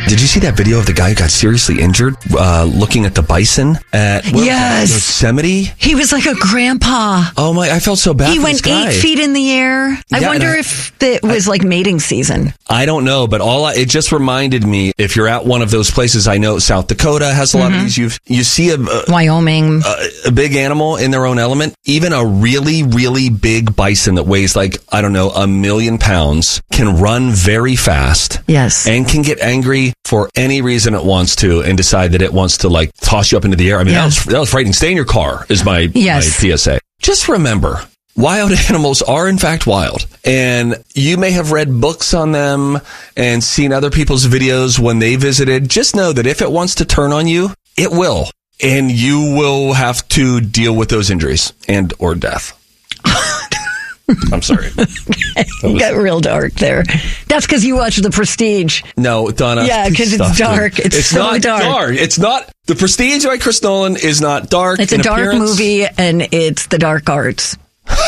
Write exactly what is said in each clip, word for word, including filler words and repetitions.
Did you see that video of the guy who got seriously injured uh, looking at the bison at what, yes. Yosemite? He was like a grandpa. Oh my, I felt so bad He for went this guy. eight feet in the air. I Yeah, wonder I, if it was I, like mating season. I don't know, but all I, it just reminded me, if you're at one of those places, I know South Dakota has a lot mm-hmm. of these. You've, you see a, a Wyoming, a, a big animal in their own element, even a really, really big bison that weighs like, I don't know, a million pounds can run very fast. Yes. And can get angry for any reason it wants to and decide that it wants to like toss you up into the air. I mean, yeah. that was, that was frightening. Stay in your car is my, yes. my P S A. Just remember, wild animals are in fact wild. And you may have read books on them and seen other people's videos when they visited. Just know that if it wants to turn on you, it will. And you will have to deal with those injuries and or death. I'm sorry. Okay. You was, got real dark there. That's because you watched The Prestige. No, Donna. Yeah, because it's dark. It's, it's so not dark. dark. It's not. The Prestige by Chris Nolan is not dark. It's a dark appearance. movie, and it's the dark arts.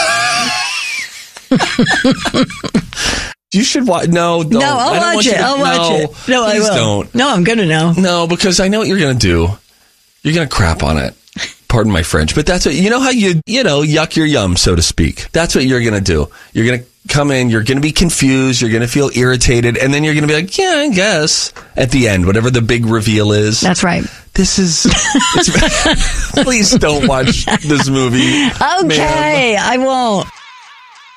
You should watch. No, don't. No, I'll I don't watch it. To, I'll watch no, it. No, I will. Don't. No, I'm going to know. No, because I know what you're going to do. You're going to crap on it. Pardon my French, but that's what, you know how you, you know, yuck your yum, so to speak. That's what you're going to do. You're going to come in, you're going to be confused, you're going to feel irritated, and then you're going to be like, yeah, I guess, at the end, whatever the big reveal is. That's right. This is, it's, please don't watch this movie. Okay, ma'am. I won't.